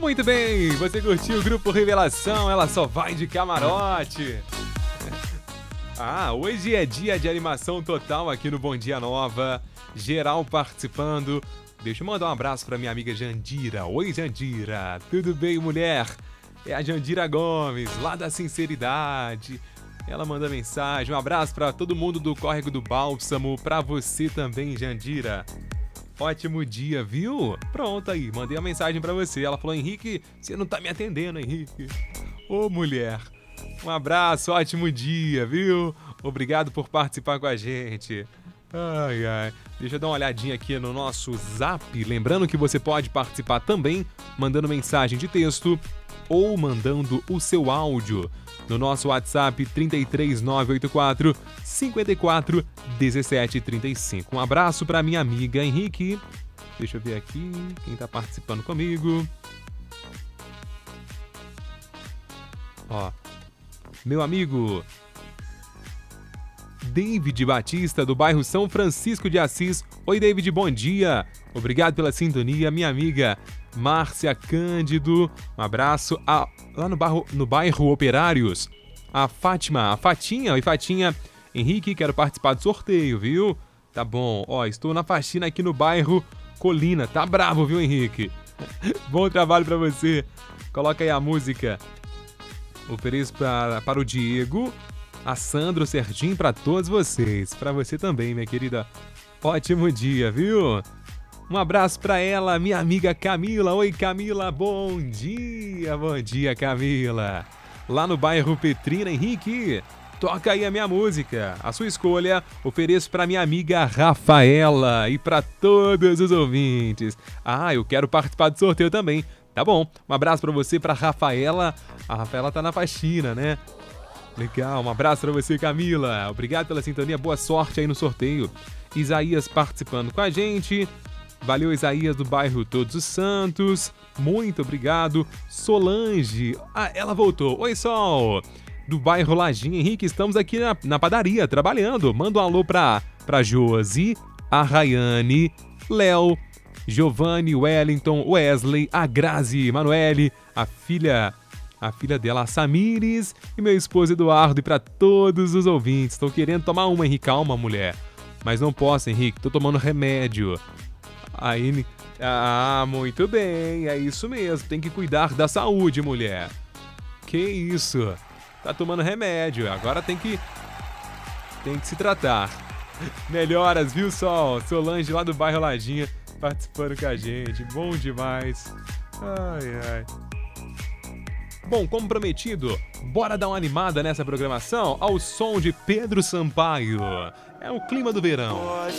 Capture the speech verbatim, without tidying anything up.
Muito bem, você curtiu o Grupo Revelação, ela só vai de camarote. Ah, hoje é dia de animação total aqui no Bom Dia Nova, geral participando. Deixa eu mandar um abraço pra minha amiga Jandira. Oi, Jandira, tudo bem, mulher? É a Jandira Gomes, lá da Sinceridade. Ela manda mensagem, um abraço pra todo mundo do Córrego do Bálsamo, pra você também, Jandira. Ótimo dia, viu? Pronto aí, mandei a mensagem pra você. Ela falou, Henrique, você não tá me atendendo, Henrique. Ô, mulher, um abraço, ótimo dia, viu? Obrigado por participar com a gente. Ai, ai. Deixa eu dar uma olhadinha aqui no nosso Zap. Lembrando que você pode participar também mandando mensagem de texto ou mandando o seu áudio no nosso WhatsApp trinta e três nove oito quatro, cinquenta e quatro, dezessete, trinta e cinco. Um abraço para minha amiga Henrique. Deixa eu ver aqui quem tá participando comigo. Ó, meu amigo David Batista, do bairro São Francisco de Assis. Oi, David, bom dia. Obrigado pela sintonia. Minha amiga Márcia Cândido, um abraço. A, lá no bairro, no bairro Operários, a Fátima, a Fatinha. Oi, Fatinha. Henrique, quero participar do sorteio, viu? Tá bom. Ó, estou na faxina aqui no bairro Colina. Tá bravo, viu, Henrique? Bom trabalho pra você. Coloca aí a música. Ofereço para, para o Diego, a Sandro, o Serginho, para todos vocês. Para você também, minha querida. Ótimo dia, viu? Um abraço para ela, minha amiga Camila. Oi, Camila, bom dia. Bom dia, Camila. Lá no bairro Petrina, Henrique, toca aí a minha música. A sua escolha, ofereço para minha amiga Rafaela e para todos os ouvintes. Ah, eu quero participar do sorteio também. Tá bom, um abraço para você, para Rafaela. A Rafaela tá na faxina, né? Legal, um abraço para você, Camila. Obrigado pela sintonia, boa sorte aí no sorteio. Isaías participando com a gente. Valeu, Isaías, do bairro Todos os Santos. Muito obrigado. Solange, ah, ela voltou. Oi, Sol, do bairro Lajinha. Henrique, estamos aqui na, na padaria, trabalhando. Manda um alô pra, pra Josi, a Rayane, Léo, Giovanni, Wellington, Wesley, a Grazi, Manuele, a filha... a filha dela, a Samires, e meu esposo Eduardo, e para todos os ouvintes. Estou querendo tomar uma, Henrique. Calma, mulher. Mas não posso, Henrique. Tô tomando remédio. Aí, ah, muito bem. É isso mesmo. Tem que cuidar da saúde, mulher. Que isso? Tá tomando remédio. Agora tem que... tem que se tratar. Melhoras, viu, Sol? Solange, lá do bairro Lajinha, participando com a gente. Bom demais. Ai, ai. Bom, como prometido, bora dar uma animada nessa programação ao som de Pedro Sampaio. É o clima do verão.